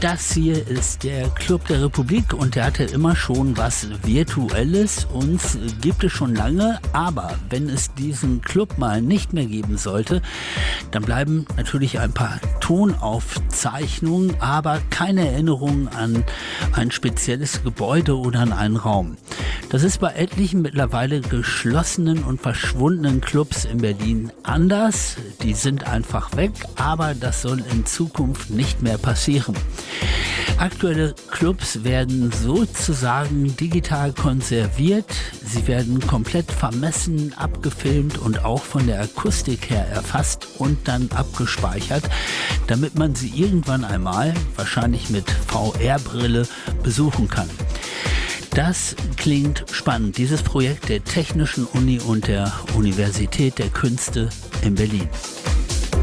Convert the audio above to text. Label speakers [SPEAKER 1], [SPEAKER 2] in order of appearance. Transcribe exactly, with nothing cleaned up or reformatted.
[SPEAKER 1] Das hier ist der Club der Republik und der hatte immer schon was Virtuelles. Uns gibt es schon lange, aber wenn es diesen Club mal nicht mehr geben sollte, dann bleiben natürlich ein paar Tonaufzeichnungen, aber keine Erinnerungen an ein spezielles Gebäude oder an einen Raum. Das ist bei etlichen mittlerweile geschlossenen und verschwundenen Clubs in Berlin anders. Die sind einfach weg, aber das soll in Zukunft nicht mehr passieren. Aktuelle Clubs werden sozusagen digital konserviert. Sie werden komplett vermessen, abgefilmt und auch von der Akustik her erfasst und dann abgespeichert, damit man sie irgendwann einmal, wahrscheinlich mit V R-Brille, besuchen kann. Das klingt spannend, dieses Projekt der Technischen Uni und der Universität der Künste in Berlin.